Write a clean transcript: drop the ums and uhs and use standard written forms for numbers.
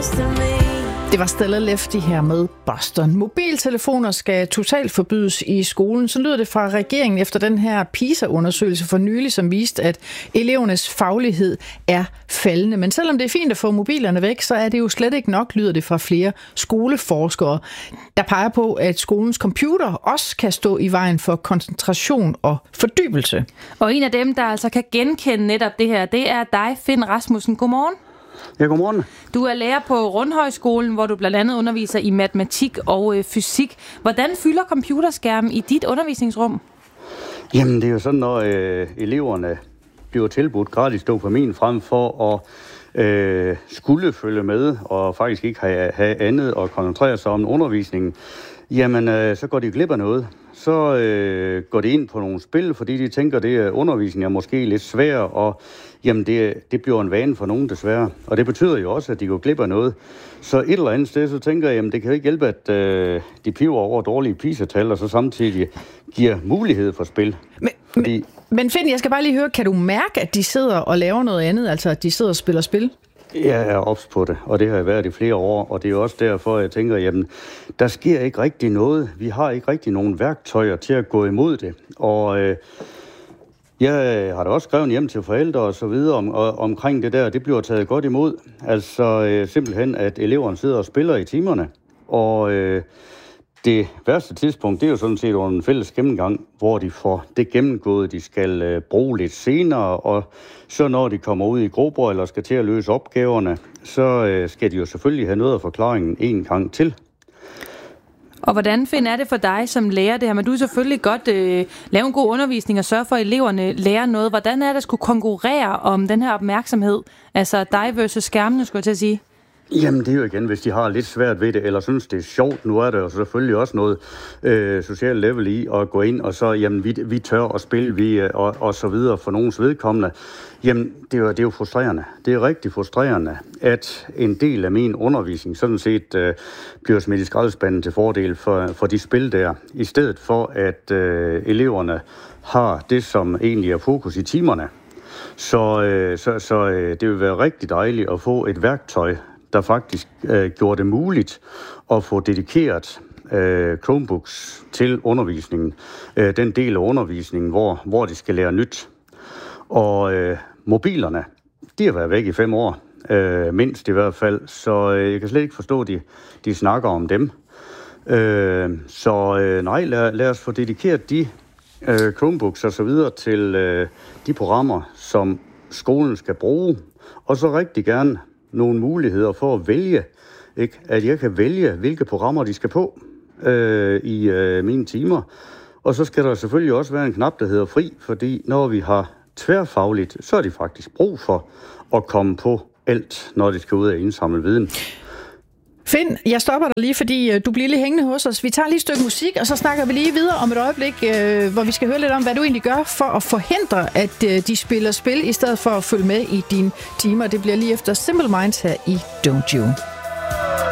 Det var Stella Lefty her med Boston. Mobiltelefoner skal totalt forbydes i skolen. Så lyder det fra regeringen efter den her PISA-undersøgelse for nylig, som viste, at elevernes faglighed er faldende. Men selvom det er fint at få mobilerne væk, så er det jo slet ikke nok, lyder det fra flere skoleforskere, der peger på, at skolens computer også kan stå i vejen for koncentration og fordybelse. Og en af dem, der altså kan genkende netop det her, det er dig, Finn Rasmussen. Godmorgen. Ja, godmorgen. Du er lærer på Rundhøjskolen, hvor du blandt andet underviser i matematik og fysik. Hvordan fylder computerskærmen i dit undervisningsrum? Jamen, det er jo sådan, når eleverne bliver tilbudt gratis dopamin frem for at skulle følge med og faktisk ikke have andet at koncentrere sig om undervisningen, jamen, så går de glip af noget. Så går de ind på nogle spil, fordi de tænker, at det undervisning er måske lidt svær, og jamen det bliver en vane for nogen desværre. Og det betyder jo også, at de går glip af noget. Så et eller andet sted, så tænker jeg, jamen det kan jo ikke hjælpe, at de piver over dårlige PISA-tal, og så samtidig giver mulighed for spil. Men Finn, jeg skal bare lige høre, kan du mærke, at de sidder og laver noget andet, altså at de sidder og spiller spil? Jeg er ops på det, og det har jeg været i flere år, og det er også derfor, jeg tænker, jamen, der sker ikke rigtig noget. Vi har ikke rigtig nogen værktøjer til at gå imod det, og jeg har da også skrevet hjem til forældre og så videre omkring det der. Det bliver taget godt imod, altså simpelthen, at eleverne sidder og spiller i timerne, og det værste tidspunkt, det er jo sådan set under en fælles gennemgang, hvor de får det gennemgået, de skal bruge lidt senere, og så når de kommer ud i grupper eller skal til at løse opgaverne, så skal de jo selvfølgelig have noget af forklaringen en gang til. Og hvordan, Finn, er det for dig som lærer det her? Men du er selvfølgelig godt lave en god undervisning og sørge for, at eleverne lærer noget. Hvordan er det at skulle konkurrere om den her opmærksomhed? Altså dig versus skærmene, skulle jeg til at sige. Jamen det er jo igen, hvis de har lidt svært ved det, eller synes det er sjovt. Nu er der jo selvfølgelig også noget social level i at gå ind, og så, jamen vi tør at spille, og så videre for nogens vedkommende. Jamen det er jo frustrerende. Det er rigtig frustrerende, at en del af min undervisning sådan set bliver smidt i skraldespanden til fordel for de spil der, i stedet for at eleverne har det, som egentlig er fokus i timerne. Så det vil være rigtig dejligt at få et værktøj, der faktisk gjorde det muligt at få dedikeret Chromebooks til undervisningen. Den del af undervisningen, hvor de skal lære nyt. Og mobilerne, de har været væk i 5 år, mindst i hvert fald, så jeg kan slet ikke forstå, at de snakker om dem. Nej, lad os få dedikeret de Chromebooks og så videre til de programmer, som skolen skal bruge, og så rigtig gerne nogle muligheder for at vælge, ikke? At jeg kan vælge, hvilke programmer de skal på i mine timer. Og så skal der selvfølgelig også være en knap, der hedder fri, fordi når vi har tværfagligt, så er de faktisk brug for at komme på alt, når de skal ud og indsamle viden. Finn, jeg stopper dig lige, fordi du bliver lige hængende hos os. Vi tager lige et stykke musik, og så snakker vi lige videre om et øjeblik, hvor vi skal høre lidt om, hvad du egentlig gør for at forhindre, at de spiller spil, i stedet for at følge med i dine timer. Det bliver lige efter Simple Minds her i Don't You.